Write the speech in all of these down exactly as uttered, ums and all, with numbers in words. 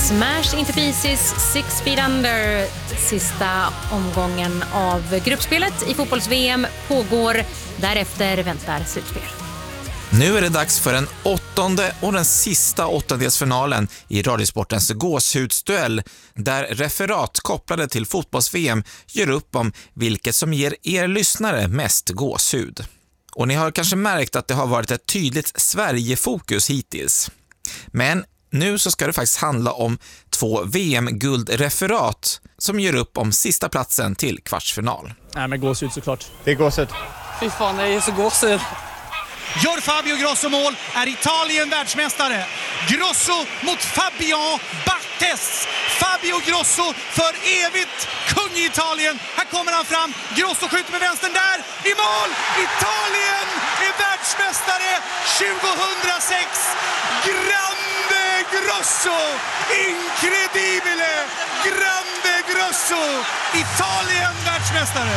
Smash into pieces, six feet under. Sista omgången av gruppspelet i fotbolls-V M pågår. Därefter väntar slutspel. Nu är det dags för den åttonde och den sista åttondelsfinalen i Radiosportens gåshudsduell, där referat kopplade till fotbolls-V M gör upp om vilket som ger er lyssnare mest gåshud. Och ni har kanske märkt att det har varit ett tydligt Sverige-fokus hittills. Men nu så ska det faktiskt handla om två V M-guldreferat som gör upp om sista platsen till kvartsfinal. Nej, men gåshud såklart. Det är gåshud. Fy fan, det är så gåshud. Gör Fabio Grosso mål, är Italien världsmästare. Grosso mot Fabian Barthez. Fabio Grosso för evigt kung i Italien. Här kommer han fram. Grosso skjuter med vänstern där. I mål! Italien är världsmästare tjugohundrasex. Grande Grosso! Incredibile! Grande Grosso! Italien världsmästare.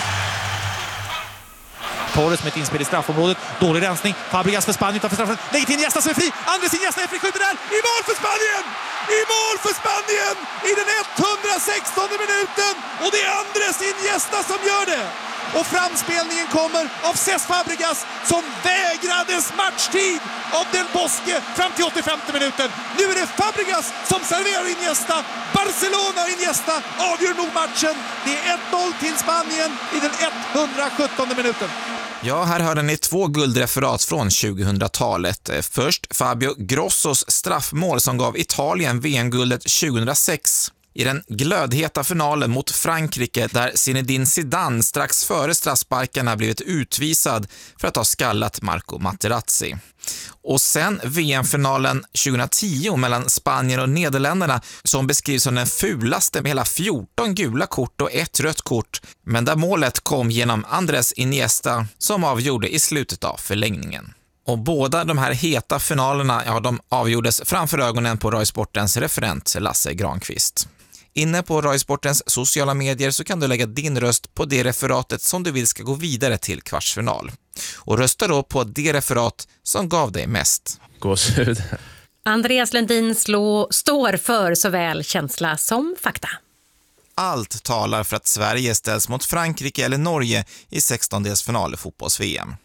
Torres med ett inspel i straffområdet. Dålig rensning. Fabregas för Spanien utanför straffen. Lägger till Iniesta som är fri. Andres Iniesta är fri. Skjuter där. I mål för Spanien! I mål för Spanien! I den etthundrasextonde minuten. Och det är Andres Iniesta som gör det. Och framspelningen kommer av Cesc Fabregas som vägrades matchtid av Del Bosque fram till åttiofemte minuten. Nu är det Fabregas som serverar Iniesta. Barcelona Iniesta avgör nog matchen. Det är ett noll till Spanien i den etthundrasjuttonde minuten. Ja, här hörde ni två guldreferat från tjugohundratalet. Först Fabio Grossos straffmål som gav Italien V M-guldet tjugohundrasex. I den glödheta finalen mot Frankrike där Zinedine Zidane strax före straffsparkarna blivit utvisad för att ha skallat Marco Materazzi. Och sen V M-finalen tjugohundratio mellan Spanien och Nederländerna som beskrivs som den fulaste med hela fjorton gula kort och ett rött kort, men där målet kom genom Andres Iniesta som avgjorde i slutet av förlängningen. Och båda de här heta finalerna, ja, de avgjordes framför ögonen på Radiosportens referent Lasse Granqvist. Inne på Radiosportens sociala medier så kan du lägga din röst på det referatet som du vill ska gå vidare till kvartsfinal. Och rösta då på det referat som gav dig mest. Gåshud. Andreas Lundin slå, står för såväl känsla som fakta. Allt talar för att Sverige ställs mot Frankrike eller Norge i sextondelsfinal i fotbolls-V M.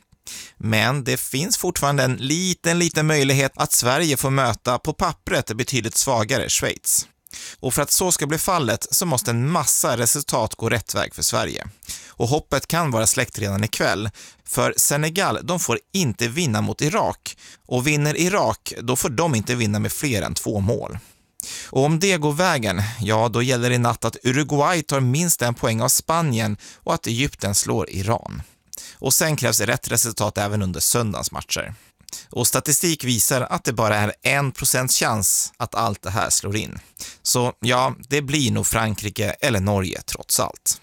Men det finns fortfarande en liten, liten möjlighet att Sverige får möta på pappret betydligt svagare Schweiz. Och för att så ska bli fallet så måste en massa resultat gå rätt väg för Sverige. Och hoppet kan vara släckt redan ikväll. För Senegal, de får inte vinna mot Irak. Och vinner Irak, då får de inte vinna med fler än två mål. Och om det går vägen, ja då gäller det i natt att Uruguay tar minst en poäng av Spanien och att Egypten slår Iran. Och sen krävs rätt resultat även under söndagens matcher. Och statistik visar att det bara är en procents chans att allt det här slår in. Så ja, det blir nog Frankrike eller Norge trots allt.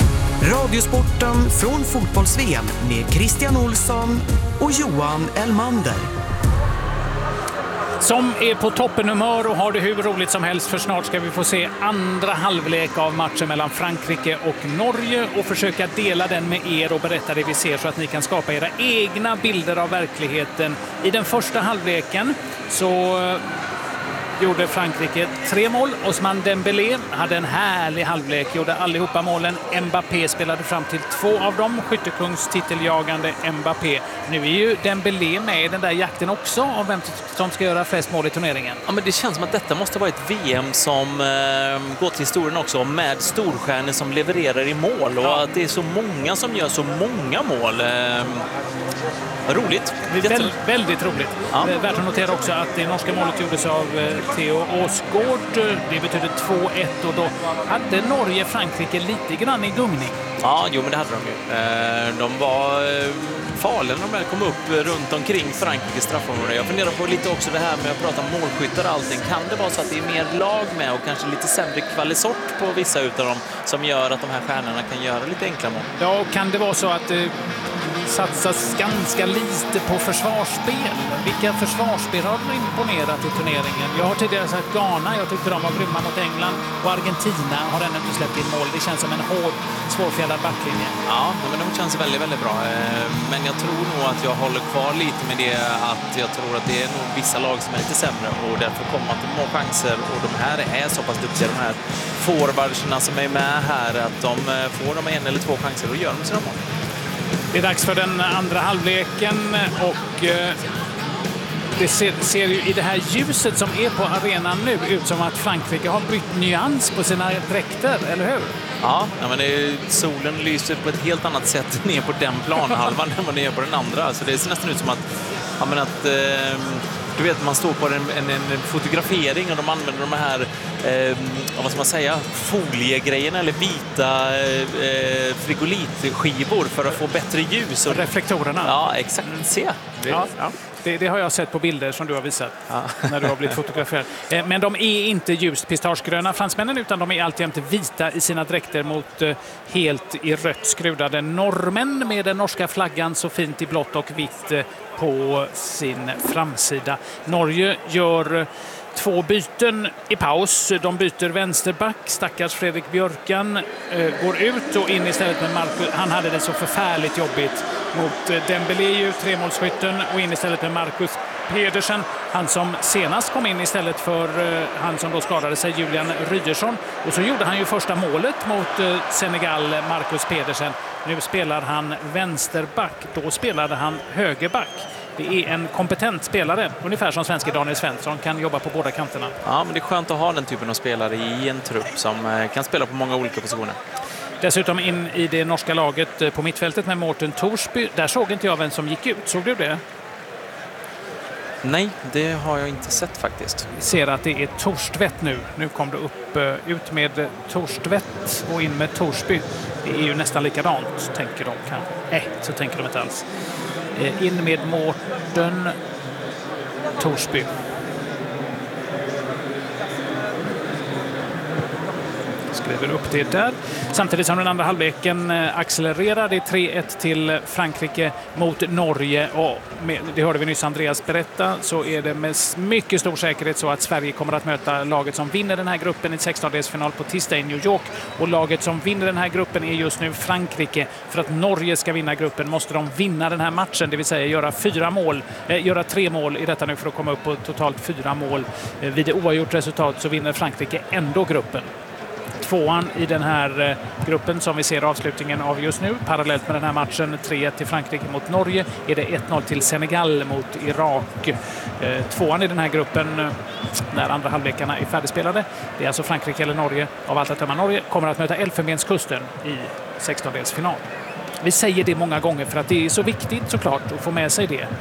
Radiosporten från fotbolls-V M med Christian Olsson och Johan Elmander. Som är på toppenhumör och har det hur roligt som helst, för snart ska vi få se andra halvlek av matchen mellan Frankrike och Norge och försöka dela den med er och berätta det vi ser så att ni kan skapa era egna bilder av verkligheten. I den första halvleken så gjorde Frankrike tre mål. Ousmane Dembélé hade en härlig halvlek, gjorde allihopa målen. Mbappé spelade fram till två av dem, skyttekungstiteljagande Mbappé. Nu är ju Dembélé med i den där jakten också om vem som ska göra flest mål i turneringen. Ja, men det känns som att detta måste vara ett V M som eh, går till historien också med storstjärnor som levererar i mål och ja. Att det är så många som gör så många mål. Eh, roligt. Väl, väldigt roligt. Ja. Värt att notera också att det norska målet gjordes av eh, Theo Åsgård. Det betyder två ett och då hade Norge Frankrike lite grann i gungning. Ja, jo men det hade de ju. De var farliga när de kom upp runt omkring Frankrikes straffområde. Jag funderar på lite också det här med att prata om målskyttar och allting. Kan det vara så att det är mer lag med och kanske lite sämre kvalisort på vissa utav dem som gör att de här stjärnorna kan göra lite enkla mål? Ja, kan det vara så att satsas ganska lite på försvarsspel. Vilka försvarsspel har du imponerat i turneringen? Jag har tidigare sagt Ghana, jag tyckte de var grymma mot England, och Argentina har ännu inte släppt in mål. Det känns som en hård, svårfjällad backlinje. Ja, men de känns väldigt, väldigt bra. Men jag tror nog att jag håller kvar lite med det, att jag tror att det är nog vissa lag som är lite sämre, och därför kommer man till många chanser, och de här är så pass duktiga, de här forwardsarna som är med här, att de får de en eller två chanser och gör de sina mål. Det är dags för den andra halvleken, och eh, det ser, ser ju i det här ljuset som är på arenan nu ut som att Frankrike har bytt nyans på sina dräkter, eller hur? Ja, men det är, solen lyser på ett helt annat sätt ner på den planhalvan än vad det gör på den andra. Så det ser nästan ut som att, ja, men att eh, du vet, man står på en, en, en fotografering och de använder de här eh, vad ska man säga, foliegrejerna eller vita eh, frigolitskivor för att få bättre ljus. Och reflektorerna. Ja, exakt. Se. Det, ja. Ja. Det, det har jag sett på bilder som du har visat, ja, när du har blivit fotograferad. Eh, men de är inte ljust pistagegröna, fransmännen, utan de är alltjämt vita i sina dräkter mot eh, helt i rött skrudade norrmän med den norska flaggan så fint i blått och vitt eh, på sin framsida. Norge gör två byten i paus. De byter vänsterback. Stackars Fredrik Björkan eh, går ut och in istället med Marcus. Han hade det så förfärligt jobbigt mot eh, Dembélé, tremålsskytten, och in istället med Marcus Pedersen. Han som senast kom in istället för eh, han som då skadade sig, Julian Rydersson. Och så gjorde han ju första målet mot eh, Senegal, Marcus Pedersen. Nu spelar han vänsterback. Då spelade han högerback. Det är en kompetent spelare, ungefär som svenske Daniel Svensson, kan jobba på båda kanterna. Ja, men det är skönt att ha den typen av spelare i en trupp som kan spela på många olika positioner. Dessutom in i det norska laget på mittfältet med Morten Torsby. Där såg inte jag vem som gick ut. Såg du det? Nej, det har jag inte sett faktiskt. Vi ser att det är Torstvedt nu. Nu kom det upp ut med Torstvedt och in med Torsby. Det är ju nästan likadant, tänker de kanske. Nej, så tänker de inte alls. In med Morten Torsby. Skriver upp det där. Samtidigt som den andra halvleken accelererar. Det är tre ett till Frankrike mot Norge. Och med, det hörde vi nyss Andreas berätta, så är det med mycket stor säkerhet så att Sverige kommer att möta laget som vinner den här gruppen i sextondelsfinal på tisdag i New York. Och laget som vinner den här gruppen är just nu Frankrike. För att Norge ska vinna gruppen måste de vinna den här matchen, det vill säga göra fyra mål, eh, göra tre mål i detta nu för att komma upp på totalt fyra mål. Eh, vid det oavgjort resultat så vinner Frankrike ändå gruppen. Tvåan i den här gruppen som vi ser avslutningen av just nu, parallellt med den här matchen tre ett till Frankrike mot Norge, är det ett noll till Senegal mot Irak. Tvåan i den här gruppen när andra halvlekarna är färdigspelade, det är alltså Frankrike eller Norge. Av allt att döma Norge kommer att möta Elfenbenskusten i sextondelsfinal. Vi säger det många gånger för att det är så viktigt såklart att få med sig det.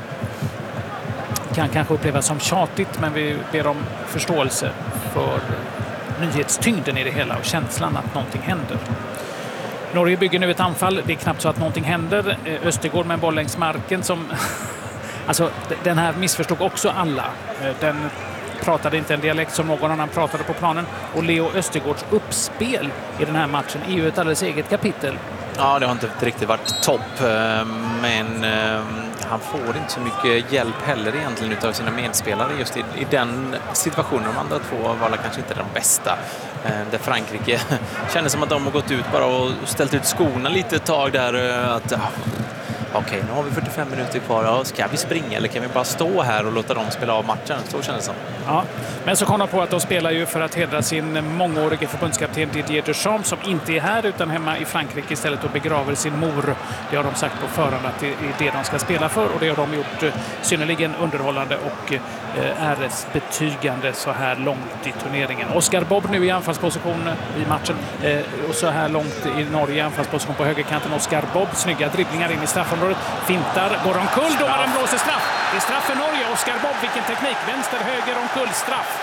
Det kan kanske upplevas som tjatigt, men vi ber om förståelse för nyhetstyngden i det hela och känslan att någonting händer. Norge bygger nu ett anfall. Det är knappt så att någonting händer. Östergård med en boll längs marken som... alltså, den här missförstod också alla. Den pratade inte en dialekt som någon annan pratade på planen. Och Leo Östergårds uppspel i den här matchen är ju ett alldeles eget kapitel. Ja, det har inte riktigt varit topp, men han får inte så mycket hjälp heller egentligen utav sina medspelare just i, i den situationen. De andra två var kanske inte de bästa. Där Frankrike känner som att de har gått ut bara och ställt ut skorna lite ett tag där. Att, okej, okay, nu har vi fyrtiofem minuter kvar. Ja, ska vi springa eller kan vi bara stå här och låta dem spela av matchen? Så känns det som. Ja, men så kom de på att de spelar ju för att hedra sin mångårige förbundskapten Didier Deschamps som inte är här utan hemma i Frankrike istället och begraver sin mor. Det har de sagt på förhand att det är det de ska spela för, och det har de gjort synnerligen underhållande och äresbetygande så här långt i turneringen. Oscar Bob nu i anfallsposition i matchen och så här långt i Norge i anfallsposition på högerkanten. Oscar Bob, snygga dribblingar in i straffområdet, fintar, går omkull, domaren blåser straff. Det är straff för Norge. Oscar Bob, vilken teknik. Vänster, höger, omkull, straff.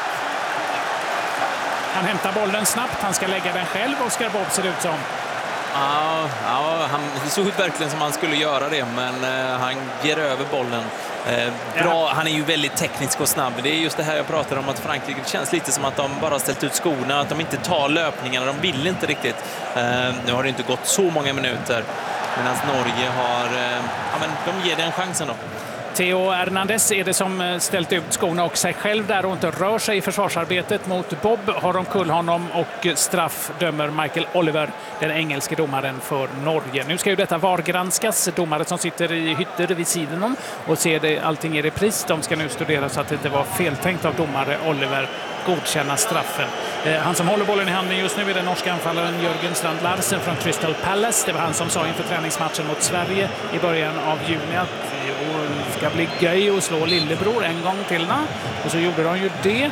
Han hämtar bollen snabbt. Han ska lägga den själv, Oscar Bob ser det ut som. Ja, ja, han såg ut verkligen som han skulle göra det, men uh, han ger över bollen. Uh, bra, ja. Han är ju väldigt teknisk och snabb. Det är just det här jag pratar om, att Frankrike, det känns lite som att de bara har ställt ut skorna, att de inte tar löpningarna, de vill inte riktigt. Uh, nu har det inte gått så många minuter. Medan Norge har, ja men de ger den chansen då. Theo Hernandez är det som ställt ut skorna och sig själv där och inte rör sig i försvarsarbetet mot Bob. Har de kull honom och straff dömer Michael Oliver, den engelske domaren för Norge. Nu ska ju detta vargranskas. Domare som sitter i hytter vid sidan om och ser det, allting i repris. De ska nu studera så att det inte var feltänkt av domare Oliver godkänna straffen. Eh, han som håller bollen i handen just nu är den norska anfallaren Jörgen Strand Larsen från Crystal Palace. Det var han som sa inför träningsmatchen mot Sverige i början av juni att det ska bli göj att slå lillebror en gång till. Och så gjorde de ju det.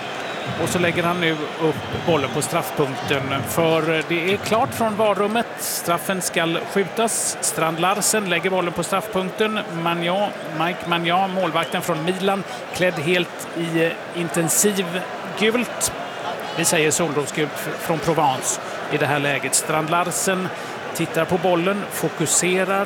Och så lägger han nu upp bollen på straffpunkten. För det är klart från varummet. Straffen ska skjutas. Strand Larsen lägger bollen på straffpunkten. Magnan, Mike Magnan, målvakten från Milan, klädd helt i intensiv gult. Vi säger solrosgult från Provence i det här läget. Strand Larsen tittar på bollen, fokuserar.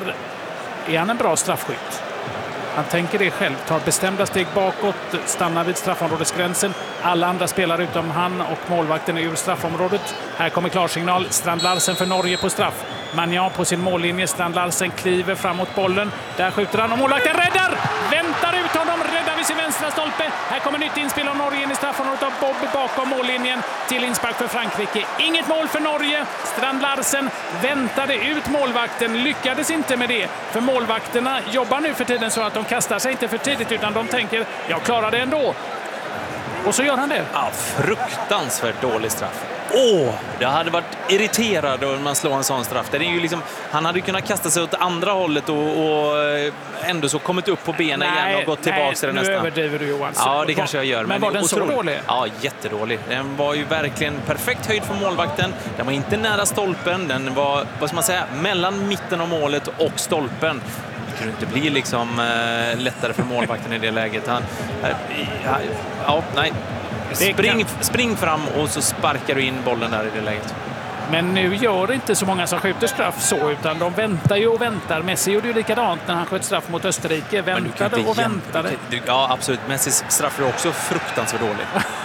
Är han en bra straffskytt? Han tänker det själv, tar bestämda steg bakåt, stannar vid straffområdesgränsen. Alla andra spelare utom han och målvakten är ur straffområdet. Här kommer klarsignal. Strand Larsen för Norge på straff. Magnan på sin mållinje. Strand Larsen kliver fram mot bollen. Där skjuter han och målvakten räddar! Väntar ut honom, räddar vid sin vänstra stolpe. Här kommer nytt inspel av Norge in i straffområdet av Bob bakom mållinjen till inspark för Frankrike. Inget mål för Norge. Strand Larsen väntade ut målvakten, lyckades inte med det. För målvakterna jobbar nu för tiden så att de kastar sig inte för tidigt utan de tänker, jag klarar det ändå. Och så gör han det. Ja, fruktansvärt dålig straff. Åh, det hade varit irriterad om man slår en sån straff. Det är ju liksom, han hade kunnat kasta sig åt andra hållet och, och ändå så kommit upp på benen nej, igen och gått tillbaka till det nästan. Nu överdriver du Johan. Ja, det kanske jag gör. Men, men var den otroligt. Så dålig? Ja, jättedålig. Den var ju verkligen perfekt höjd för målvakten. Den var inte nära stolpen. Den var, vad ska man säga, mellan mitten av målet och stolpen. Det kunde inte bli liksom äh, lättare för målvakten i det läget. Han, äh, ja, ja, nej. Spring, spring fram och så sparkar du in bollen där i det läget. Men nu gör inte så många som skjuter straff så, utan de väntar ju och väntar. Messi gjorde ju likadant när han sköt straff mot Österrike. Väntade och väntade. Du, ja, absolut. Messis straff är också fruktansvärt dålig.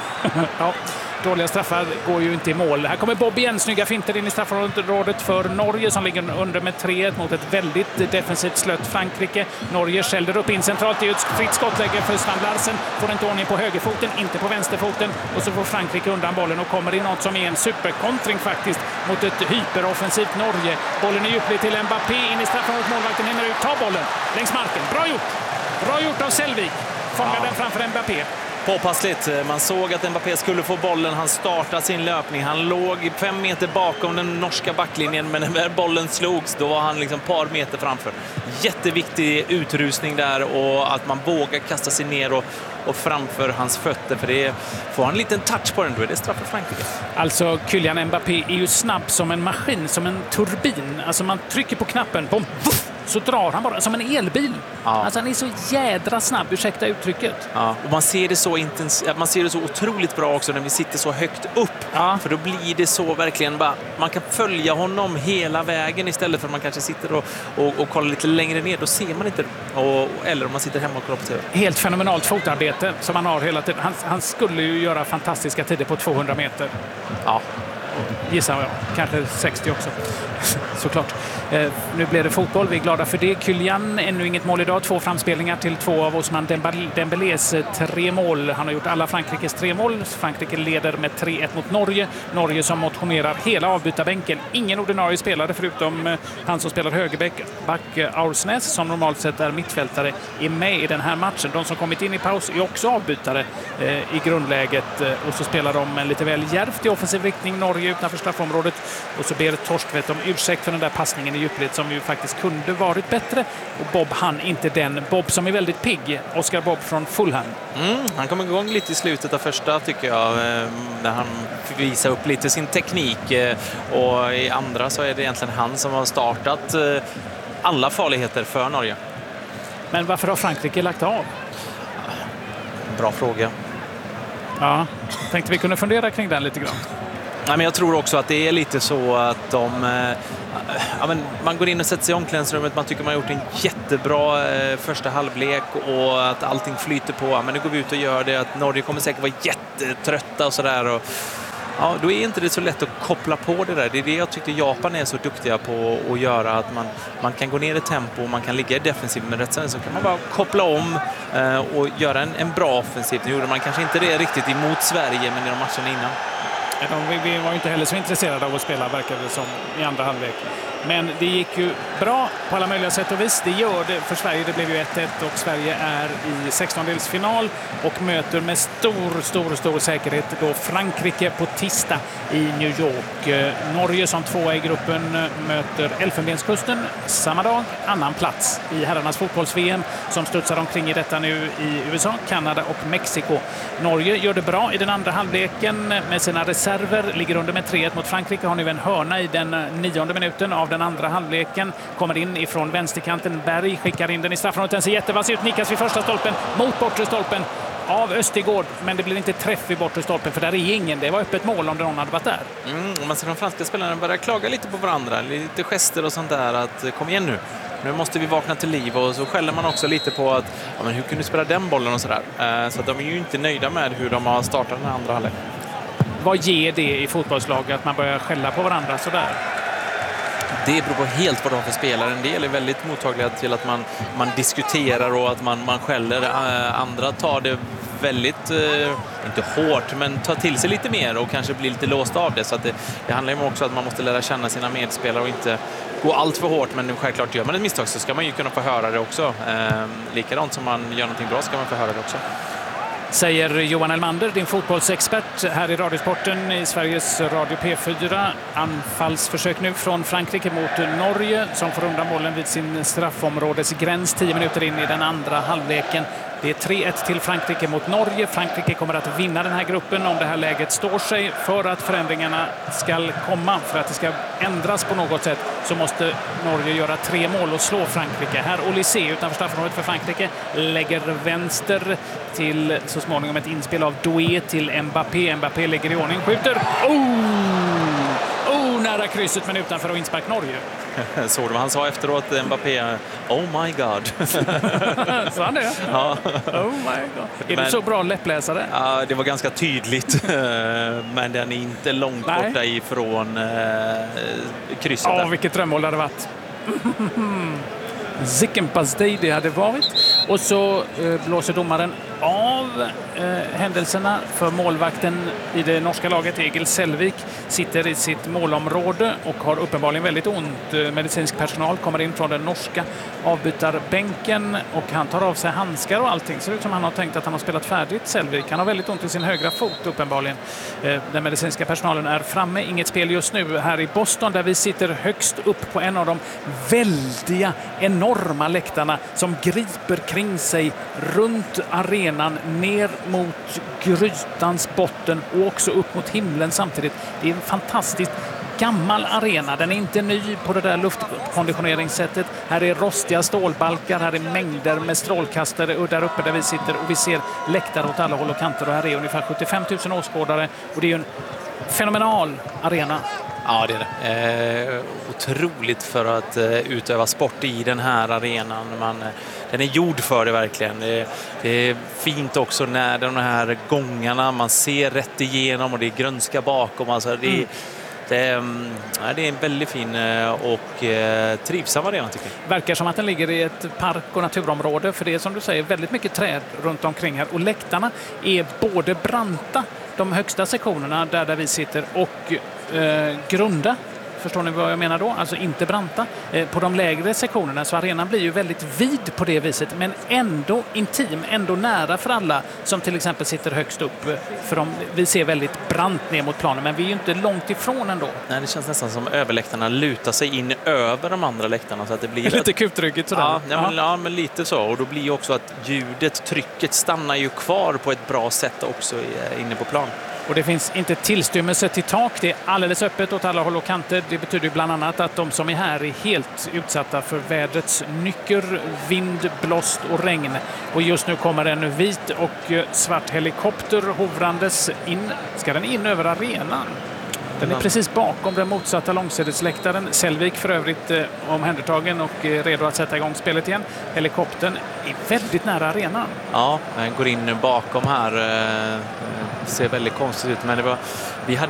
Ja, dåliga straffar går ju inte i mål. Här kommer Bob igen, snygga finter in i straffområdet för Norge som ligger under med tre ett mot ett väldigt defensivt slött Frankrike. Norge skäller upp in centralt i ett fritt skottläge för Strand Larsen. Får inte ordning på högerfoten, inte på vänsterfoten. Och så får Frankrike undan bollen och kommer i något som är en superkontring faktiskt mot ett hyperoffensivt Norge. Bollen är djupled till Mbappé in i straffområdet. Målvakten hinner ut, ta bollen längs marken. Bra gjort! Bra gjort av Selvik. Fångar ja. den framför Mbappé. Påpassligt. Man såg att Mbappé skulle få bollen. Han startade sin löpning. Han låg fem meter bakom den norska backlinjen, men när bollen slogs då var han liksom ett par meter framför. Jätteviktig utrustning där och att man vågar kasta sig ner och, och framför hans fötter, för det får han en liten touch på den, då är det straff för Frankrike. Alltså Kylian Mbappé är ju snabb som en maskin, som en turbin. Alltså man trycker på knappen, bom, vuff, så drar han bara som en elbil. Ja. Alltså han är så jädra snabb, ursäkta uttrycket. Ja. Och man ser det så intensivt, man ser det så otroligt bra också när vi sitter så högt upp. Ja. För då blir det så verkligen bara, man kan följa honom hela vägen istället för att man kanske sitter och, och, och kollar lite längre ner, då ser man inte. Och, eller om man sitter hemma och kollar på T V. Helt fenomenalt fotarbete som han har hela tiden. Han, han skulle ju göra fantastiska tider på tvåhundra meter. Ja. Gissar jag. Kanske sextio också. Såklart. Eh, nu blir det fotboll. Vi är glada för det. Kylian, ännu inget mål idag. Två framspelningar till två av Ousmane Dembélés tre mål. Han har gjort alla Frankrikes tre mål. Frankrike leder med tre ett mot Norge. Norge som motionerar hela avbytarbänken. Ingen ordinarie spelare förutom eh, han som spelar högerback, back eh, Aursnes, som normalt sett är mittfältare, är med i den här matchen. De som kommit in i paus är också avbytare eh, i grundläget. Eh, och så spelar de lite väl djärvt i offensiv riktning. Norge utanför straffområdet. Och så ber Torstvedt om ursäkt för den där passningen i djupled som ju faktiskt kunde varit bättre. Och Bob han inte den. Bob som är väldigt pigg. Oscar Bob från Fulham. Mm, han kom igång lite i slutet av första tycker jag. När han fick visa upp lite sin teknik. Och i andra så är det egentligen han som har startat alla farligheter för Norge. Men varför har Frankrike lagt av? Bra fråga. Ja, tänkte vi kunde fundera kring den lite grann. Ja, men jag tror också att det är lite så att de, eh, ja, men man går in och sätter sig i omklädningsrummet, man tycker man har gjort en jättebra eh, första halvlek och att allting flyter på, men nu går vi ut och gör det, att Norge kommer säkert vara jättetrötta och sådär, och ja, då är inte det så lätt att koppla på det där. Det är det jag tyckte Japan är så duktiga på att göra, att man, man kan gå ner i tempo och man kan ligga i defensiv, men rätt sen så kan man bara koppla om eh, och göra en, en bra offensiv. Nu gjorde man kanske inte det riktigt emot Sverige, men i de matcherna innan. De, vi var ju inte heller så intresserade av att spela, verkade det som, i andra halvlek. Men det gick ju bra på alla möjliga sätt och vis. Det gör det för Sverige. Det blev ju ett ett och Sverige är i sextondelsfinal och möter med stor, stor, stor säkerhet då Frankrike på tisdag i New York. Norge som tvåa i gruppen möter Elfenbenskusten samma dag. Annan plats i herrarnas fotbolls-V M som studsar omkring i detta nu i U S A, Kanada och Mexiko. Norge gör det bra i den andra halvleken med sina reserver. Ligger under med tre ett mot Frankrike. Har nu en hörna i den nionde minuten av den andra halvleken. Kommer in ifrån vänsterkanten. Berg skickar in den i straffområdet. Den ser jättevass ut. Nickas vid första stolpen mot bortre stolpen av Östergård. Men det blir inte träff i bortre stolpen, för där är ingen. Det var öppet mål om någon hade varit där. Mm, och man ser de franska spelarna börja klaga lite på varandra. Lite gester och sånt där. Att kom igen nu. Nu måste vi vakna till liv, och så skäller man också lite på att ja, men hur kan du spela den bollen och sådär. Uh, så att de är ju inte nöjda med hur de har startat den andra halvlek. Vad ger det i fotbollslag att man börjar skälla på varandra sådär? Det beror på helt vad de har för spelare. En del är väldigt mottagliga till att man, man diskuterar och att man, man skäller. Uh, andra tar det väldigt, uh, inte hårt, men tar till sig lite mer och kanske blir lite låst av det. Så att det, det handlar ju också om att man måste lära känna sina medspelare och inte gå allt för hårt. Men självklart gör man ett misstag så ska man ju kunna få höra det också. Uh, likadant som man gör någonting bra ska man få höra det också. Säger Johan Elmander, din fotbollsexpert här i Radiosporten i Sveriges Radio P fyra. Anfallsförsök nu från Frankrike mot Norge som får undan bollen vid sin straffområdesgräns tio minuter in i den andra halvleken. Det är tre ett till Frankrike mot Norge. Frankrike kommer att vinna den här gruppen om det här läget står sig. För att förändringarna ska komma, för att det ska ändras på något sätt, så måste Norge göra tre mål och slå Frankrike. Här Olysée utanför straffområdet för Frankrike lägger vänster till så småningom ett inspel av Doué till Mbappé. Mbappé lägger i ordning, skjuter. Oh! Oh, nära krysset men utanför och inspark Norge. Såg du vad han sa efteråt, Mbappé? Oh my god. Så han det? Ja. Oh my god. Är men, du så bra läppläsare? Ja, det var ganska tydligt. Men den är inte långt Nej. borta ifrån eh, krysset. Ja, där. vilket drömmål det hade varit. Zickenpastej det hade varit. Och så eh, blåser domaren av eh, händelserna för målvakten i det norska laget. Egil Selvik sitter i sitt målområde och har uppenbarligen väldigt ont. Eh, medicinsk personal kommer in från den norska avbytarbänken och han tar av sig handskar och allting. Ser ut som han har tänkt att han har spelat färdigt, Selvik. Han har väldigt ont i sin högra fot uppenbarligen. Eh, den medicinska personalen är framme. Inget spel just nu här i Boston där vi sitter högst upp på en av de väldiga, enorma läktarna som griper kring sig runt arenan ner mot grytans botten och också upp mot himlen samtidigt. Det är en fantastiskt gammal arena. Den är inte ny på det där luftkonditioneringssättet. Här är rostiga stålbalkar, här är mängder med strålkastare och där uppe där vi sitter och vi ser läktare åt alla håll och kanter och här är ungefär sjuttiofem tusen åskådare och det är ju en fenomenal arena. Ja, det är det. Eh, otroligt för att eh, utöva sport i den här arenan. Man, eh, den är gjord för det verkligen. Det, det är fint också när de här gångarna, man ser rätt igenom och det är grönska bakom. Alltså, det, mm. det, ja, det är en väldigt fin och eh, trivsam arena tycker jag. Verkar som att den ligger i ett park- och naturområde, för det är som du säger väldigt mycket träd runt omkring här. Och läktarna är både branta, de högsta sektionerna där, där vi sitter, och eh, grunda. Förstår ni vad jag menar då? Alltså inte branta. Eh, på de lägre sektionerna så arenan blir ju väldigt vid på det viset, men ändå intim, ändå nära för alla som till exempel sitter högst upp. För de, vi ser väldigt brant ner mot planen, men vi är ju inte långt ifrån ändå. Nej, det känns nästan som överläktarna lutar sig in över de andra läktarna så att det blir lite att... kutryggigt sådär. Ja, ja, men, ja, men lite så. Och då blir ju också att ljudet, trycket stannar ju kvar på ett bra sätt också inne på plan. Och det finns inte tillstymmelse till tak. Det är alldeles öppet åt alla håll och kanter. Det betyder bland annat att de som är här är helt utsatta för vädrets nycker, vind, blåst och regn. Och just nu kommer en vit och svart helikopter hovrandes in. Ska den in över arenan? Den är precis bakom den motsatta långsidesläktaren. Selvik för övrigt eh, omhändertagen och eh, redo att sätta igång spelet igen. Helikoptern är väldigt nära arenan. Ja, den går in bakom här. Eh, ser väldigt konstigt ut. Men det var, vi hade